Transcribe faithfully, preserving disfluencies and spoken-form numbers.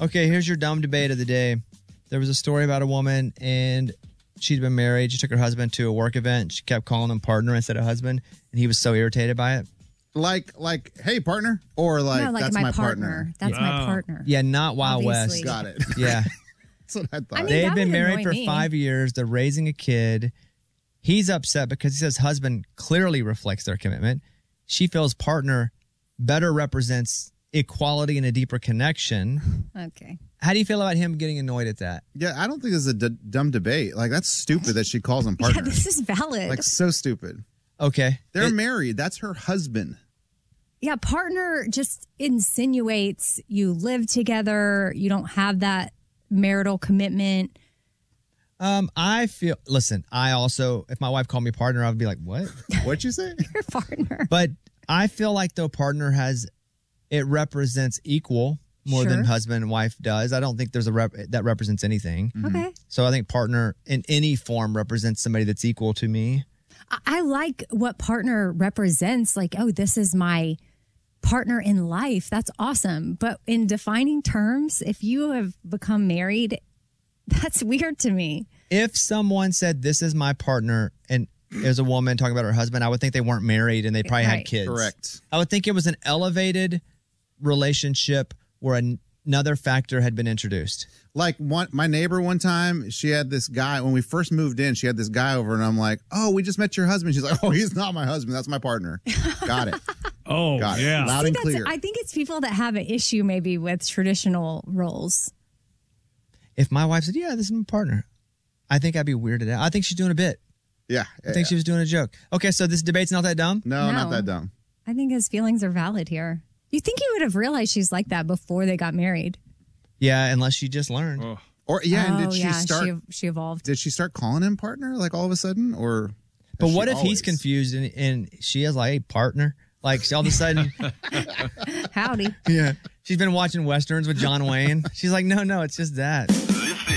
Okay, here's your dumb debate of the day. There was a story about a woman, and she'd been married. She took her husband to a work event. She kept calling him partner instead of husband, and he was so irritated by it. Like, like, hey, partner? Or like, no, like that's my, my partner. partner. That's Yeah. my partner. Yeah, not Wild Obviously. West. Got it. Yeah. That's what I thought. I mean, They've that been would married annoy for me. five years. They're raising a kid. He's upset because he says husband clearly reflects their commitment. She feels partner better represents equality and a deeper connection. Okay. How do you feel about him getting annoyed at that? Yeah, I don't think this is a d- dumb debate. Like, that's stupid that she calls him partner. Yeah, this is valid. Like, so stupid. Okay. They're It- married. That's her husband. Yeah, partner just insinuates you live together, you don't have that marital commitment. Um, I feel, listen, I also, if my wife called me partner, I would be like, what? What'd you say? Your partner. But I feel like though partner has, it represents equal more Sure. than husband and wife does. I don't think there's a rep that represents anything. Okay. So I think partner in any form represents somebody that's equal to me. I, I like what partner represents. Like, oh, this is my partner in life. That's awesome. But in defining terms, if you have become married, that's weird to me. If someone said, this is my partner, and there's a woman talking about her husband, I would think they weren't married and they probably Right. had kids. Correct. I would think it was an elevated relationship where an- another factor had been introduced. Like one, my neighbor one time, she had this guy, when we first moved in, she had this guy over and I'm like, oh, we just met your husband. She's like, oh, he's not my husband. That's my partner. Got it. Oh, Got it. yeah. Loud See, and that's- clear. I think it's people that have an issue maybe with traditional roles. If my wife said, yeah, this is my partner, I think I'd be weirded out. I think she's doing a bit. Yeah. I think she was doing a joke. Okay, so this debate's not that dumb? No, not No. that dumb. I think his feelings are valid here. You think he would have realized she's like that before they got married? Yeah, unless she just learned. Oh. Or, yeah, and oh, did she yeah, start, she, she evolved. did she start calling him partner like all of a sudden? Or, But has what she if always? he's confused and, and she is like, hey, partner? Like all of a sudden, Howdy. yeah, she's been watching Westerns with John Wayne. She's like, no, no, it's just that.